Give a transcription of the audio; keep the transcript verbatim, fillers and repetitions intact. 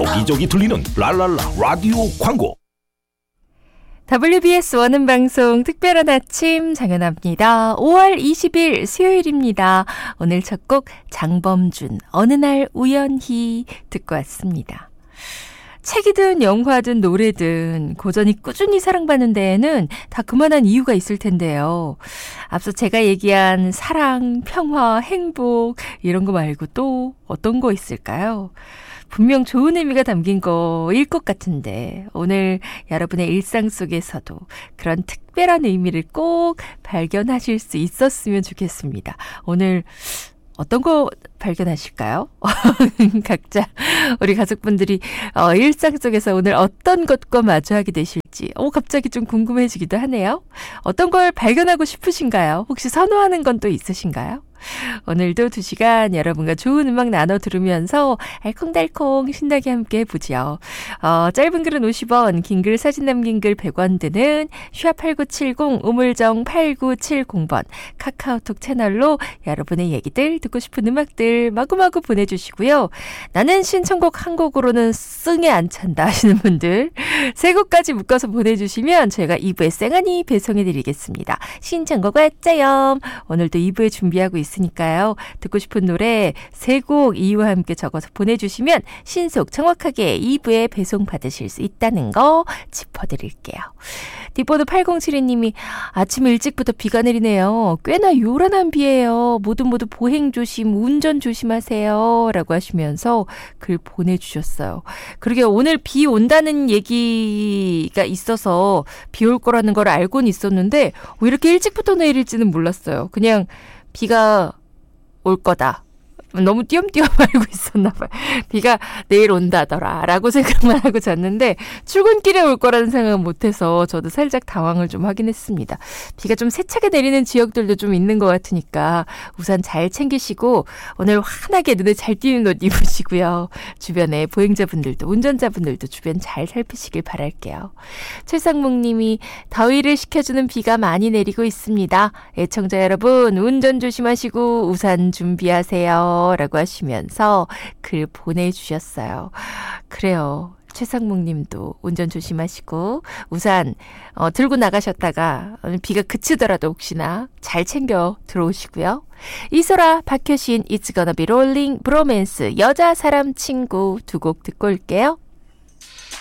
여기저기 들리는 랄랄라 라디오 광고. 더블유비에스 원음방송 특별한 아침 장현아입니다. 오월 이십일 수요일입니다. 오늘 첫 곡 장범준 어느 날 우연히 듣고 왔습니다. 책이든 영화든 노래든 고전이 꾸준히 사랑받는 데에는 다 그만한 이유가 있을 텐데요. 앞서 제가 얘기한 사랑, 평화, 행복 이런 거 말고 또 어떤 거 있을까요? 분명 좋은 의미가 담긴 거일 것 같은데 오늘 여러분의 일상 속에서도 그런 특별한 의미를 꼭 발견하실 수 있었으면 좋겠습니다. 오늘 어떤 거 발견하실까요? 각자 우리 가족분들이 어, 일상 속에서 오늘 어떤 것과 마주하게 되실지 오, 갑자기 좀 궁금해지기도 하네요. 어떤 걸 발견하고 싶으신가요? 혹시 선호하는 건 또 있으신가요? 오늘도 두 시간 여러분과 좋은 음악 나눠 들으면서 알콩달콩 신나게 함께 해보죠. 어, 짧은 글은 오십 원, 긴 글 사진 남긴 글 백 원 드는 샵팔구칠공 우물정 팔구칠공 번 카카오톡 채널로 여러분의 얘기들 듣고 싶은 음악들 마구마구 보내주시고요. 나는 신청곡 한 곡으로는 승에 안 찬다 하시는 분들 세 곡까지 묶어서 보내주시면 저희가 이 부에 쌩하니 배송해드리겠습니다. 신청곡 왔자요. 오늘도 이 부에 준비하고 있습니다. 있으니까요. 듣고 싶은 노래 세 곡 이유와 함께 적어서 보내주시면 신속 정확하게 이 부에 배송 받으실 수 있다는 거 짚어드릴게요. 뒷번호 팔공칠이 님이 아침 일찍부터 비가 내리네요. 꽤나 요란한 비예요. 모두 모두 보행 조심, 운전 조심하세요. 라고 하시면서 글 보내주셨어요. 그러게 오늘 비 온다는 얘기가 있어서 비 올 거라는 걸 알고는 있었는데 왜 이렇게 일찍부터 내릴지는 몰랐어요. 그냥 비가 올 거다. 너무 띄엄띄엄 알고 있었나 봐요. 비가 내일 온다더라 라고 생각만 하고 잤는데 출근길에 올 거라는 생각은 못해서 저도 살짝 당황을 좀 하긴 했습니다. 비가 좀 세차게 내리는 지역들도 좀 있는 것 같으니까 우산 잘 챙기시고 오늘 환하게 눈에 잘 띄는 옷 입으시고요. 주변에 보행자분들도 운전자분들도 주변 잘 살피시길 바랄게요. 최상목 님이 더위를 식혀주는 비가 많이 내리고 있습니다. 애청자 여러분 운전 조심하시고 우산 준비하세요. 라고 하시면서 글 보내주셨어요. 그래요. 최상목 님도 운전 조심하시고 우산 어, 들고 나가셨다가 비가 그치더라도 혹시나 잘 챙겨 들어오시고요. 이소라, 박효신, It's gonna be rolling, 브로맨스, 여자 사람 친구 두 곡 듣고 올게요.